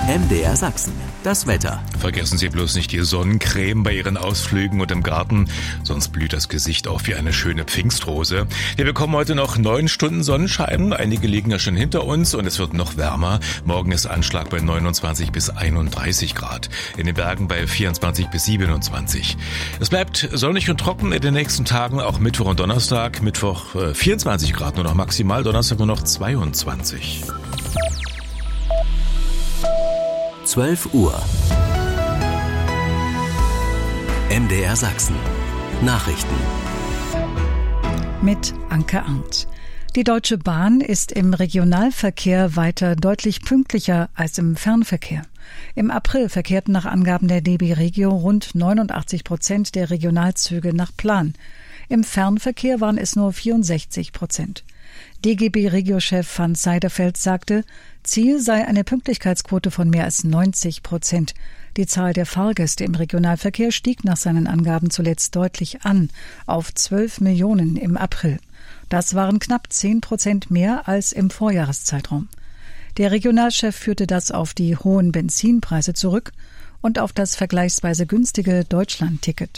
MDR Sachsen, das Wetter. Vergessen Sie bloß nicht die Sonnencreme bei Ihren Ausflügen und im Garten, sonst blüht das Gesicht auf wie eine schöne Pfingstrose. Wir bekommen heute noch 9 Stunden Sonnenschein, einige liegen ja schon hinter uns und es wird noch wärmer. Morgen ist Anschlag bei 29 bis 31 Grad, in den Bergen bei 24 bis 27. Es bleibt sonnig und trocken in den nächsten Tagen, auch Mittwoch und Donnerstag. Mittwoch 24 Grad nur noch maximal, Donnerstag nur noch 22. 12 Uhr. MDR Sachsen. Nachrichten. Mit Anke Arndt. Die Deutsche Bahn ist im Regionalverkehr weiter deutlich pünktlicher als im Fernverkehr. Im April verkehrten nach Angaben der DB Regio rund 89% der Regionalzüge nach Plan. Im Fernverkehr waren es nur 64%. DGB Regio-Chef Van Seiderfeld sagte, Ziel sei eine Pünktlichkeitsquote von mehr als 90%. Die Zahl der Fahrgäste im Regionalverkehr stieg nach seinen Angaben zuletzt deutlich an, auf 12 Millionen im April. Das waren knapp 10% mehr als im Vorjahreszeitraum. Der Regionalchef führte das auf die hohen Benzinpreise zurück und auf das vergleichsweise günstige Deutschland-Ticket.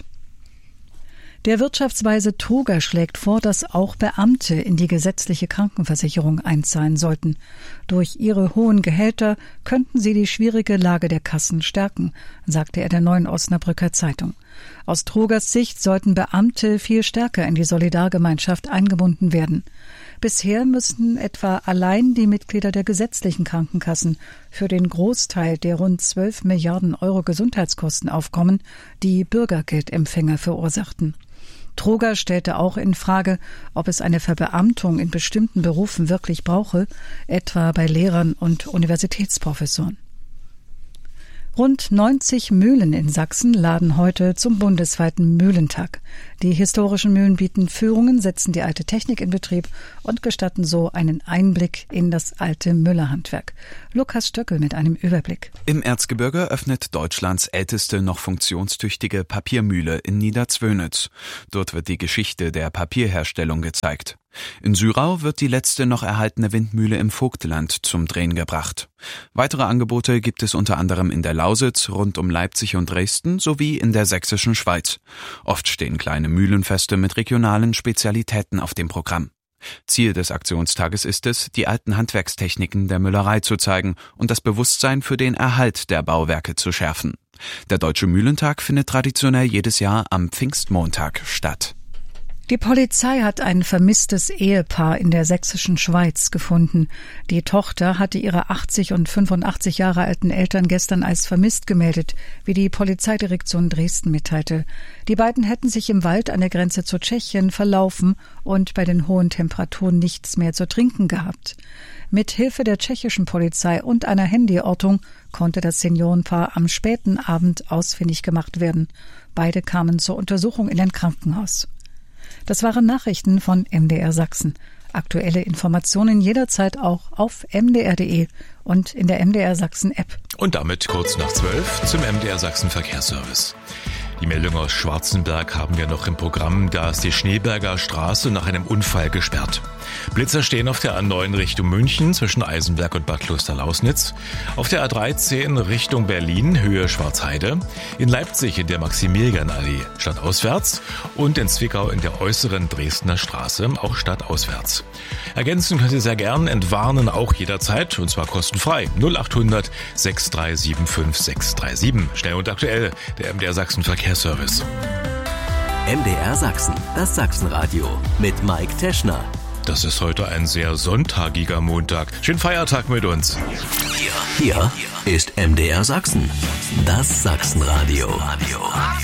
Der Wirtschaftsweise Truger schlägt vor, dass auch Beamte in die gesetzliche Krankenversicherung einzahlen sollten. Durch ihre hohen Gehälter könnten sie die schwierige Lage der Kassen stärken, sagte er der Neuen Osnabrücker Zeitung. Aus Trugers Sicht sollten Beamte viel stärker in die Solidargemeinschaft eingebunden werden. Bisher müssten etwa allein die Mitglieder der gesetzlichen Krankenkassen für den Großteil der rund 12 Milliarden Euro Gesundheitskosten aufkommen, die Bürgergeldempfänger verursachten. Truger stellte auch in Frage, ob es eine Verbeamtung in bestimmten Berufen wirklich brauche, etwa bei Lehrern und Universitätsprofessoren. Rund 90 Mühlen in Sachsen laden heute zum bundesweiten Mühlentag. Die historischen Mühlen bieten Führungen, setzen die alte Technik in Betrieb und gestatten so einen Einblick in das alte Müllerhandwerk. Lukas Stöckel mit einem Überblick. Im Erzgebirge öffnet Deutschlands älteste noch funktionstüchtige Papiermühle in Niederzwönitz. Dort wird die Geschichte der Papierherstellung gezeigt. In Syrau wird die letzte noch erhaltene Windmühle im Vogtland zum Drehen gebracht. Weitere Angebote gibt es unter anderem in der Lausitz, rund um Leipzig und Dresden sowie in der sächsischen Schweiz. Oft stehen kleine Mühlenfeste mit regionalen Spezialitäten auf dem Programm. Ziel des Aktionstages ist es, die alten Handwerkstechniken der Müllerei zu zeigen und das Bewusstsein für den Erhalt der Bauwerke zu schärfen. Der Deutsche Mühlentag findet traditionell jedes Jahr am Pfingstmontag statt. Die Polizei hat ein vermisstes Ehepaar in der sächsischen Schweiz gefunden. Die Tochter hatte ihre 80 und 85 Jahre alten Eltern gestern als vermisst gemeldet, wie die Polizeidirektion Dresden mitteilte. Die beiden hätten sich im Wald an der Grenze zu Tschechien verlaufen und bei den hohen Temperaturen nichts mehr zu trinken gehabt. Mit Hilfe der tschechischen Polizei und einer Handyortung konnte das Seniorenpaar am späten Abend ausfindig gemacht werden. Beide kamen zur Untersuchung in ein Krankenhaus. Das waren Nachrichten von MDR Sachsen. Aktuelle Informationen jederzeit auch auf mdr.de und in der MDR Sachsen App. Und damit kurz nach 12 zum MDR Sachsen Verkehrsservice. Die Meldung aus Schwarzenberg haben wir noch im Programm. Da ist die Schneeberger Straße nach einem Unfall gesperrt. Blitzer stehen auf der A9 Richtung München zwischen Eisenberg und Bad Klosterlausnitz. Auf der A13 Richtung Berlin, Höhe Schwarzheide. In Leipzig in der Maximilianallee stadtauswärts. Und in Zwickau in der äußeren Dresdner Straße, auch stadtauswärts. Ergänzen können Sie sehr gern, entwarnen auch jederzeit, und zwar kostenfrei. 0800 6375 637. Schnell und aktuell, der MDR Sachsen Verkehrsservice. MDR Sachsen, das Sachsenradio mit Mike Teschner. Das ist heute ein sehr sonntagiger Montag. Schönen Feiertag mit uns. Hier ist MDR Sachsen, das Sachsenradio.